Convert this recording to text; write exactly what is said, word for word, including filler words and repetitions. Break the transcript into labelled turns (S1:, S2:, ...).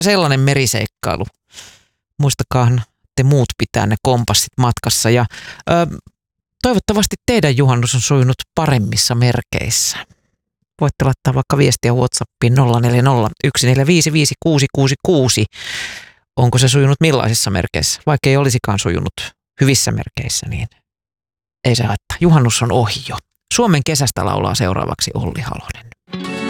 S1: sellainen meriseikkailu. Muistakaa te muut pitää ne kompassit matkassa ja ö, toivottavasti teidän juhannus on sujunut paremmissa merkeissä. Voitte laittaa vaikka viestiä WhatsAppiin nolla neljä nolla yksi neljä viisi viisi kuusi kuusi kuusi. Onko se sujunut millaisissa merkeissä? Vaikka ei olisikaan sujunut hyvissä merkeissä, niin ei se haittaa. Juhannus on ohi jo. Suomen kesästä laulaa seuraavaksi Olli Halonen.